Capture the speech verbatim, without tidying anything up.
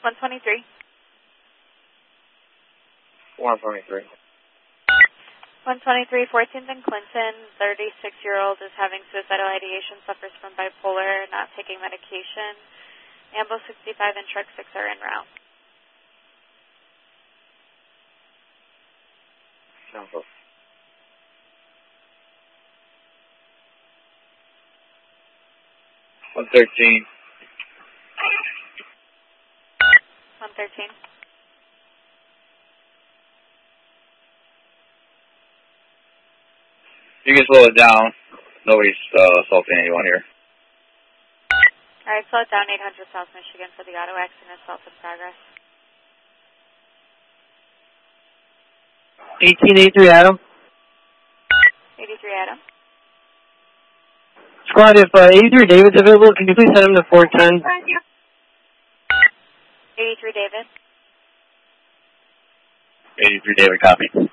one twenty-three. one twenty-three. one twenty-three, fourteenth and Clinton, thirty-six-year-old is having suicidal ideation, suffers from bipolar, not taking medication. Ambo sixty-five and truck six are en route. Sample. one thirteen. one thirteen. You can slow it down. Nobody's uh, assaulting anyone here. All right, slow it down, eight hundred South Michigan for the auto accident, assault in progress. eighteen eighty-three, Adam. eighty-three, Adam. Squad, if uh, eighty-three David's available, can you please send him to four ten? eighty-three, David. eighty-three, David, copy.